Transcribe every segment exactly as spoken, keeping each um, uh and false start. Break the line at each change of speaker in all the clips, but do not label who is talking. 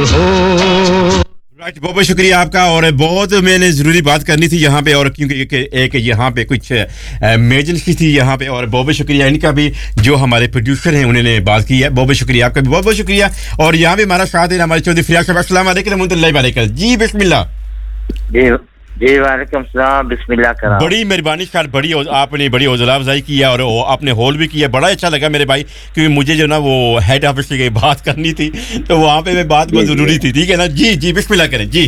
Right, बहुत बहुत शुक्रिया आपका। और बहुत मैंने ज़रूरी बात करनी थी यहाँ पे, और क्योंकि एक, एक यहाँ पे कुछ इमरजेंसी थी यहाँ पे, और बहुत बहुत शुक्रिया इनका भी जो हमारे प्रोड्यूसर हैं उन्होंने बात की है। बहुत बहुत शुक्रिया आपका भी, बहुत बहुत शुक्रिया। और यहाँ पे हमारा साथ है हमारे चौधरी फियाज साहब। अस्सलाम वालेकुम रहमतुल्लाहि व बरकातहू। जी बिस्मिल्लाह।
जी जी वालेकुम सलाम, बिस्मिल्लाह करा।
बड़ी मेहरबानी सर, बड़ी आपने बड़ी हौसला अफजाई की है और आपने होल भी किया, बड़ा अच्छा लगा मेरे भाई, क्योंकि मुझे जो ना वो हेड ऑफिस से बात करनी थी तो वहाँ पे मैं बात बहुत ज़रूरी थी। ठीक है ना जी जी बिस्मिल्लाह करें। जी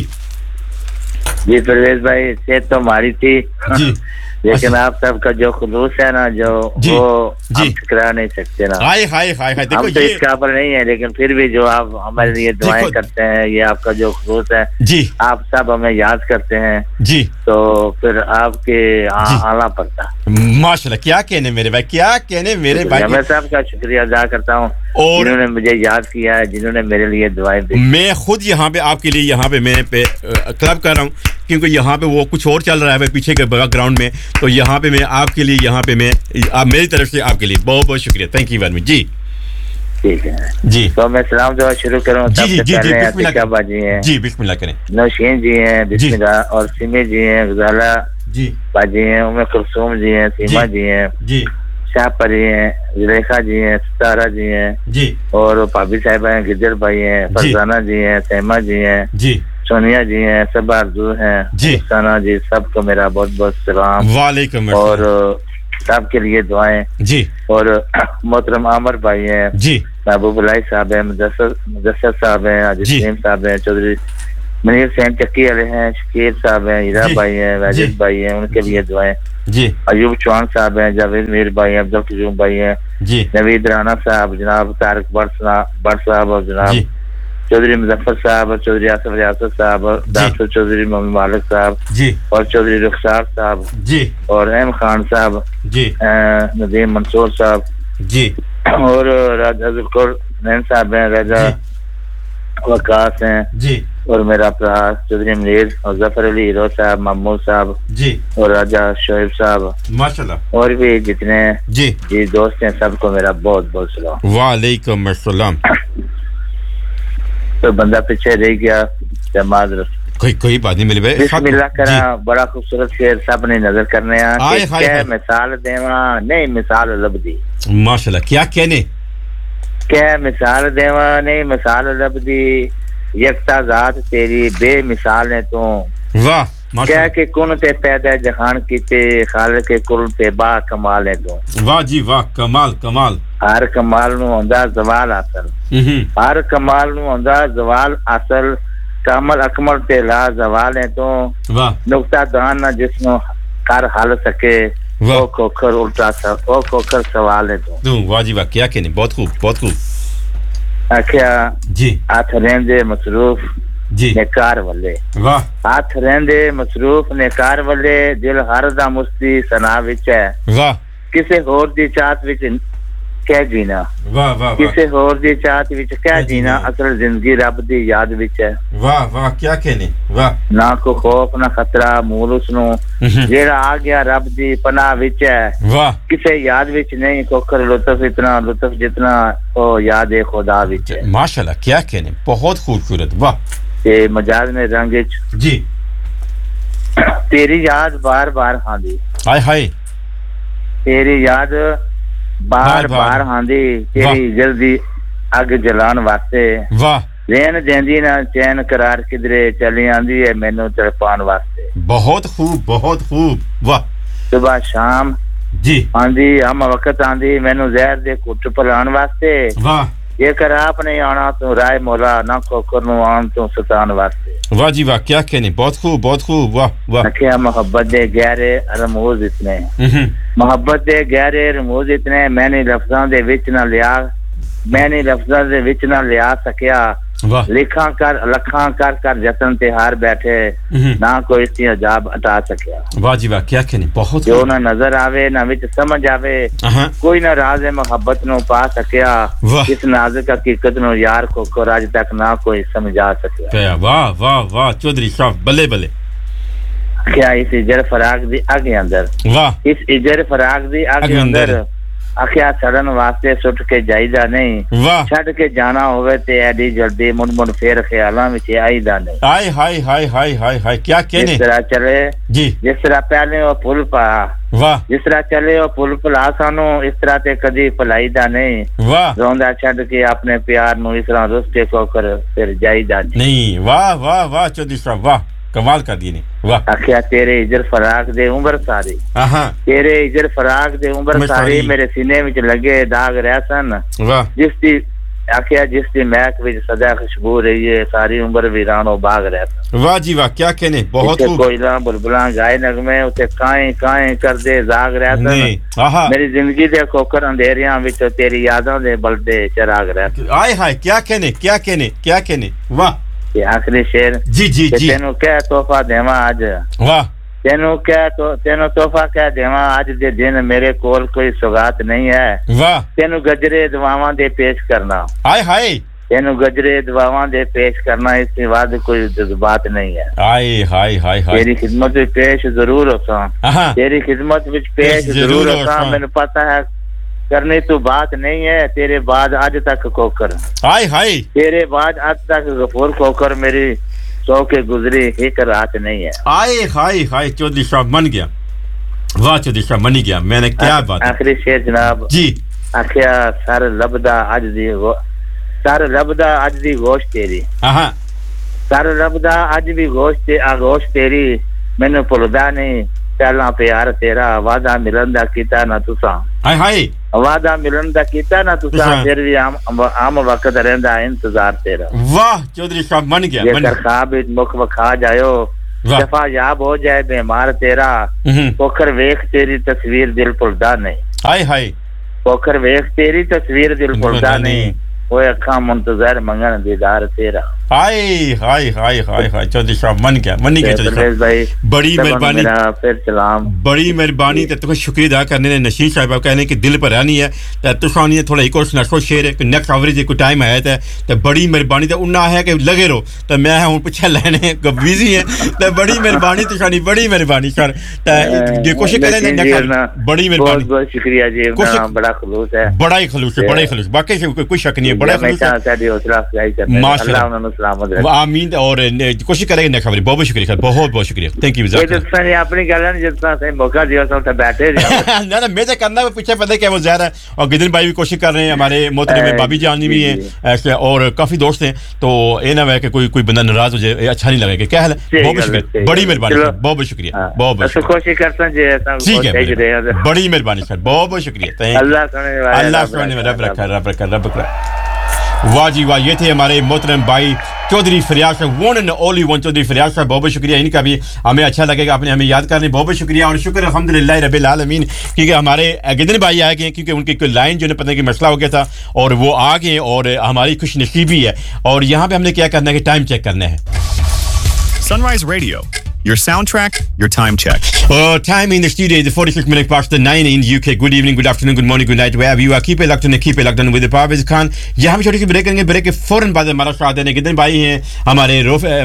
जी परवेज भाई, सेहत तो हमारी थी जी, लेकिन आप सबका जो खुलूस है ना, जो वो हम ठुकरा नहीं सकते ना।
हाय हाय हाय हाय, देखो
हम तो इस काबिल नहीं है, लेकिन फिर भी जो आप हमारे लिए दुआएं करते हैं, ये आपका जो खुलूस है
जी,
आप सब हमें याद करते हैं
जी,
तो फिर आपके आना पड़ता।
माशाल्लाह, क्या कहने मेरे भाई, क्या कहने मेरे भाई।
मैं सबका शुक्रिया अदा करता हूँ और जिन्होंने मुझे याद किया है, जिन्होंने मेरे लिए दुआएं दी।
मैं खुद यहाँ पे आपके लिए यहाँ पे मैं पे क्लब कर रहा हूँ, क्योंकि यहाँ पे वो कुछ और चल रहा है पीछे के बैकग्राउंड में, तो यहाँ पे मैं आपके लिए यहाँ पे मैं आप मेरी तरफ से आपके लिए बहुत बहुत शुक्रिया। Thank you very much. जी
ठीक है
जी,
तो मैं सलाम दुआ शुरू करूँ।
जी जी जी
बिस्मिल्लाह बाजी हैं,
जी बिस्मिल्लाह करें।
नौशीन जी हैं बिस्मिल्लाह, और सिमी जी हैं, गजाला
जी
बाजी हैं, उम्मे कुलसूम जी हैं, सीमा जी हैं
जी,
शाहपरी हैं, जुलेखा जी हैं, सितारा जी हैं
जी,
और भाभी साहिबा हैं, गिदर भाई हैं, फरजाना जी हैं, सहमा जी हैं
जी,
सोनिया जी हैं, सबा अर्जू हैं जी, सना जी, सबको मेरा बहुत बहुत सलाम
वालेकुम,
और सबके लिए दुआएं जी। और मोहतरम आमर भाई हैं जी, महबूब अलाई साहब हैं, मुदस्सर मुदस्सर साहब हैं, अजीम साहब हैं, चौधरी मनीर सैन चक्की वाले हैं, शकीर साहब हैं, हीरा भाई हैं, वाजिद भाई हैं, उनके लिए दुआएं जी। अयूब चौहान साहब हैं, जावेद मीर भाई हैं, अब्दुल कयूम भाई हैं जी, नवीद राना साहब, जनाब तारिक भट्ट साहब, और जनाब चौधरी मुजफ्फर साहब, और चौधरी आसिफ रियासत साहब, और डॉक्टर चौधरी मोहम्मद मालिक साहब जी, और चौधरी रुखसार साहब जी, और अहम खान साहब जी, नदीम मंसूर साहब जी, और राजा जुल्कुर नैन साहब हैं, राजा वकास हैं जी, और मेरा भरा चौधरी मनीर और जफर अली हीरो साहब, महमूद साहब जी, और राजा शोएब साहब माशाल्लाह, और भी जितने जी जी दोस्त हैं, सबको मेरा बहुत बहुत सलाम।
वालेकुम अस्सलाम।
तो बंदा पीछे रह गया, माजरत
कोई कोई बात नहीं मेरे भाई।
बिस्मिल्लाह करा, बड़ा खूबसूरत शेर सब ने नजर करने आ कि क्या मिसाल देवा नहीं मिसाल लबदी।
माशाल्लाह, क्या कहने,
क्या मिसाल देवा नहीं मिसाल लबदी, यकता जात तेरी बेमिसाल है तू।
वाह,
क्या के कुन ते पैदा जहान कीते, खालिक के कुल ते बा कमाल है तू।
वाह जी वाह, कमाल कमाल।
हर कमाल नु आंदा जवाल हासिल, हर कमाल नु आंदा जवाल हासिल, कामल अकमल ते ला जवाल है तू। वाह, नुक्ता दान ना जिसनो कर हल सके, ओ खोखर उल्टा सा ओ खोखर सवाल है तू।
तू वाह जी वाह, क्या कहने, बहुत खूब बहुत खूब।
आख्या जी, हाथ रेंदे मसरूफ जी नेकार वल्ले। वाह, हाथ रेंदे मसरूफ नेकार वल्ले, दिल हर दा मुस्ती सना विच है। वाह, किसे होर दी चाहत विच क्या जीना। वाह वाह, किसे होर दी चाहत विच क्या जीना, असल जिंदगी रब दी याद विच है। वाह वाह, क्या कहने, वाह। ना को खौफ ना खतरा मूल उसनु, जेड़ा आ गया रब दी पनाह विच है। वाह, किसे याद विच नहीं कोकर लुत्फ इतना लुत्फ जितना ओ याद है खुदा विच है।
माशाल्लाह, क्या कहने, बहुत खूबसूरत। वाह,
ते मजाज में रंग जी, तेरी याद बार बार हांदी। हाय हाय, तेरी याद बार बार हांदी, तेरी जल्दी अग जलान वास्ते। वाह, रैन देंदी ना चैन करार किधरे चली आंदी है मैनू तड़पान वास्ते। बहुत खूब बहुत खूब। वाह, सुबह शाम जी आंदी, हम वक्त आंदी मैनू जहर दे घुट पिलान वास्ते। वाह, ये कर आप नहीं आना तो राय मौला ना खोकर नु आन तो सतान वास्ते। वाह जी वाह, क्या कहने, बहुत खूब बहुत खूब। वाह वाह, क्या मोहब्बत दे गहरे रमूज इतने, मोहब्बत दे गहरे रमूज इतने, मैंने लफ्जां दे विच ना लिया, मैंने लफ्जां दे विच ना लिया सकिया। लिखा कर लखा कर कर जतन ते हार बैठे, ना कोई इसकी अजाब हटा सकिया। वाह जी वाह, क्या कहने, बहुत जो ना नजर आवे ना विच समझ आवे, कोई ना राज मोहब्बत नु पा सकिया, इस नाजुक हकीकत नु यार को को आज तक ना कोई समझा सकिया। वाह वाह वाह, चौधरी साहब बल्ले बल्ले। क्या इस इजर फराग दी आगे अंदर, वाह, इस इजर फराग दी आगे अंदर ਆਖਿਆ ਛੜਨ ਵਾਸਤੇ ਸੁੱਟ ਕੇ ਜਾਈਦਾ ਨਹੀਂ
ਵਾਹ
ਛੱਡ ਕੇ ਜਾਣਾ ਹੋਵੇ ਤੇ ਐਡੀ ਜਲਦੀ ਮੁੜ ਮੁੜ ਫੇਰ ਖਿਆਲਾਂ ਵਿੱਚ ਆਈਦਾ ਨਹੀਂ
ਹਾਏ ਹਾਏ ਹਾਏ ਹਾਏ ਹਾਏ ਹਾਏ ਕੀ ਕਹਨੇ
ਜਿਸ ਤਰ੍ਹਾਂ ਚਲੇ
ਜੀ
ਜਿਸ ਤਰ੍ਹਾਂ ਪਹਿਲੇ ਉਹ ਪੁੱਲ ਪਾ
ਵਾਹ
ਜਿਸ ਤਰ੍ਹਾਂ ਚਲੇ ਉਹ ਪੁੱਲ ਭੁਲਾ ਸਾਨੂੰ ਇਸ ਤਰ੍ਹਾਂ ਤੇ ਕਦੀ ਭੁਲਾਈਦਾ ਨਹੀਂ
ਵਾਹ
ਰੋਂਦਾ ਛੱਡ ਕੇ ਆਪਣੇ ਪਿਆਰ ਨੂੰ ਇਸ ਤਰ੍ਹਾਂ ਰੁੱਸ ਕੇ ਕੋਕਰ ਫਿਰ ਜਾਈਦਾ
ਨਹੀਂ ਵਾਹ ਵਾਹ ਵਾਹ ਚੌਧਰੀ ਸਾਹਿਬ ਵਾਹ कमाल कर दिए ने वाह
आखिया तेरे इजर फराक दे उम्र सारी
हां
तेरे इजर फराक दे उम्र सारी मेरे सीने विच लगे दाग रह सन
वाह
जिस दी आखिया जिस दी महक विच सदा खुशबू रही है सारी उम्र वीरानो बाग रह सन
वाह जी वाह क्या कहने बहुत खूब
कोयला बुलबुला गाए नगमे उते काए काए कर दे दाग रह सन
आहा
मेरी जिंदगी दे कोकर अंधेरियां विच तेरी यादां दे बलदे चिराग रह सन
आए हाय क्या कहने क्या कहने क्या कहने वाह
आखिरी शेर
जी जी जी
तेनू क्या तोहफा देवा आज
वाह
तेनू क्या तो तेनू तोहफा क्या देवा आज दे दिन मेरे कोल कोई सौगात नहीं है
वाह
तेनू गजरे दुआवां दे पेश करना
हाय हाय
तेनू गजरे दुआवां दे पेश करना इसके बाद कोई जज्बात नहीं है
हाय हाय हाय हाय
तेरी खिदमत में पेश जरूर होसा तेरी खिदमत में पेश जरूर होसा मैंने पता है करने तो बात नहीं है तेरे बाद आज तक कोकर
हाय हाय
तेरे बाद आज तक गफूर कोकर मेरी सौ के गुजरी एक रात नहीं है
हाय हाय हाय चौधरी साहब मन गया वाह चौधरी साहब मन गया मैंने क्या बात
आखिरी शेर जनाब
जी
आखिया सर लबदा आज दी सर लबदा आज दी गोश्त तेरी
हां
सर लबदा आज भी गोश्त ते आ गोश्त तेरी मैंने भुलदा नहीं पहला प्यार तेरा वादा मिलन दा कीता ना तुसा
हाय हाय
वादा मिलन दा कीता ना तुसा फिर भी आम आम वक्त रहंदा इंतजार तेरा
वाह चौधरी साहब मन गया
मन ख्वाब मुख वखा जायो दफा याब हो जाए बीमार तेरा पोखर वेख तेरी तस्वीर दिल भुलदा नहीं
हाय हाय
पोखर वेख तेरी तस्वीर दिल भुलदा नहीं ओए अखा मुंतजर मंगन दीदार तेरा
हाय हाय हाय हाय हाय चौधरी साहब मन क्या मन गया चौधरी साहब बड़ी मेहरबानी
फिर सलाम
बड़ी मेहरबानी ते तुम शुक्रिया अदा करने ने नशीन साहब कहने कि दिल भरा नहीं है ते तुसानी थोड़ा एक और सुनासो शेर है नेक्स्ट एवरेज को टाइम आया था ते बड़ी मेहरबानी ते उन्ना है कि लगे रहो ते मैं हूं पीछे लेने बिजी है ते बड़ी मेहरबानी तुसानी बड़ी मेहरबानी सर ते ये कोशिश करें नेक्स्ट बड़ी मेहरबानी
बहुत शुक्रिया जी बड़ा खलूस है
बड़ा ही खलूस है बड़ा ही खलूस बाकी कोई शक नहीं है बड़ा खलूस है
साडी हौसला अफजाई करने माशाल्लाह सलामत रहे
आमीन और कोशिश करेंगे नेक्स्ट खबर बहुत बहुत शुक्रिया सर बहुत बहुत शुक्रिया थैंक यू
ये तो सर अपनी गल है जिस तरह से मौका दिया सब बैठे
ना ना मैं तो करना है पीछे पता क्या वो ज़्यादा और गिदन भाई भी कोशिश कर रहे हैं हमारे मोहतरम में भाभी जानी भी है ऐसे और काफी दोस्त हैं तो ये ना है कि कोई कोई बंदा नाराज हो जाए अच्छा नहीं लगेगा क्या हाल है बहुत शुक्रिया बड़ी मेहरबानी सर बहुत बहुत शुक्रिया बहुत बहुत
कोशिश करता हूं
ठीक है बड़ी मेहरबानी सर बहुत बहुत शुक्रिया
अल्लाह
अल्लाह सुने रब रखा रब रखा रब रखा वाह जी वाह ये थे हमारे मोहतरम भाई चौधरी फरियाद साहब one and only one Chaudhary फरियाद साहब बहुत बहुत शुक्रिया इनका भी हमें अच्छा लगेगा आपने हमें याद करने बहुत बहुत शुक्रिया और शुक्र अल्हम्दुलिल्लाह रब्बिल आलमीन क्योंकि हमारे गिदन भाई आ गए क्योंकि उनकी कोई लाइन जो है पता नहीं कि मसला हो गया था और वो आ गए और हमारी खुश नसीबी है और यहाँ पे हमने क्या करना है कि टाइम चेक करना है
Sunrise Radio, your soundtrack, your time check.
Uh, time in the studio is forty-six minutes past the nine in U K. Good evening, good afternoon, good morning, good night, wherever you are. Keep it locked on, keep it locked on with the Parvez Khan. यहाँ पे छोटी सी break करेंगे break के फौरन बाद हमारा साथ देने गिदन भाई हैं हमारे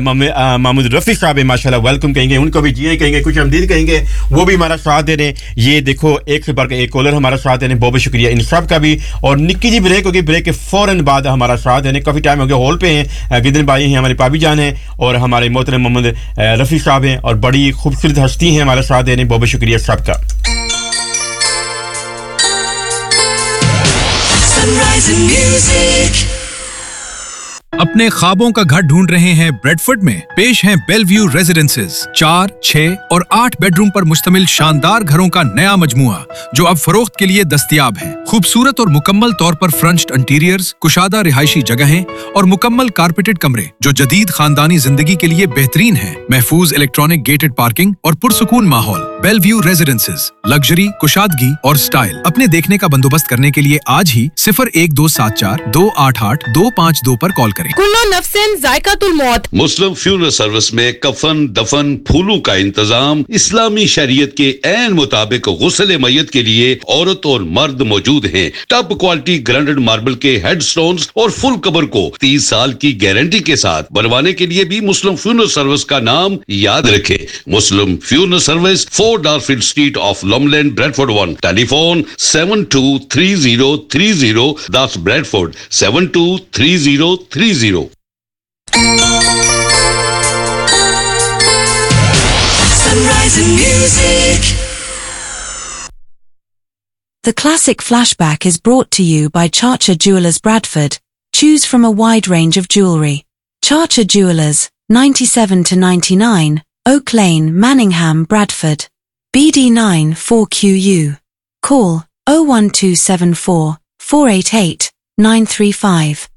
महमूद रफी साहब हैं माशाल्लाह वेलकम कहेंगे उनको भी जी कहेंगे कुछ हमदीद कहेंगे वो भी हमारा साथ दे रहे हैं ये देखो एक से बढ़कर एक कॉलर हमारा साथ देने बहुत बहुत शुक्रिया इन सब का भी और निक्की जी ब्रेक होगी ब्रेक के फौरन बाद हमारा साथ देने काफी टाइम हो गया हॉल पे हैं गिदन भाई हैं हमारे पाबी जान हैं और हमारे मोहतरम मोहम्मद रफी साहब हैं और बड़ी खूबसूरत हस्ती हैं हमारे साथ देने बहुत बहुत शुक्रिया सबका
Sunrise Music
अपने ख्वाबों का घर ढूंढ रहे हैं ब्रेडफोर्ड में पेश हैं बेलव्यू रेजिडेंसेस चार, छह और आठ बेडरूम पर मुश्तमिल शानदार घरों का नया मजमुआ जो अब फरोख्त के लिए दस्तयाब है खूबसूरत और मुकम्मल तौर पर फ्रंच्ड इंटीरियर्स कुशादा रिहायशी जगहें और मुकम्मल कारपेटेड कमरे जो जदीद खानदानी जिंदगी के लिए बेहतरीन हैं महफूज इलेक्ट्रॉनिक गेटेड पार्किंग और पुरसुकून माहौल बेलव्यू रेजिडेंसेस लग्जरी कुशादगी और स्टाइल अपने देखने का बंदोबस्त करने के लिए आज ही सिफर एक दो सात चार दो आठ आठ दो पाँच दो पर कॉल करें।
कुल्लो नफ्सिन जायकातुल मौत।
मुस्लिम फ्यूनरल सर्विस में कफन, दफन, फूलों का इंतजाम इस्लामी शरीयत के ऐन मुताबिक गुस्ल मय्यत के लिए औरत और मर्द मौजूद हैं। टॉप क्वालिटी ग्राइंडेड मार्बल के हेड स्टोन्स और फुल कबर को तीस साल की गारंटी के साथ बनवाने के लिए भी मुस्लिम फ्यूनरल सर्विस का नाम याद रखें। मुस्लिम funeral service, four डार्फील्ड street of लॉमलैंड, Bradford one. Telephone seven to three zero three zero, that's Bradford seven two three zero three zero.
Sunrise and music.
The Classic Flashback is brought to you by Charcher Jewelers Bradford. Choose from a wide range of jewellery. Charcher Jewelers, ninety-seven to ninety-nine, Oak Lane, Manningham, Bradford. B D nine four Q U. Call oh one two seven four, four eight eight, nine three five.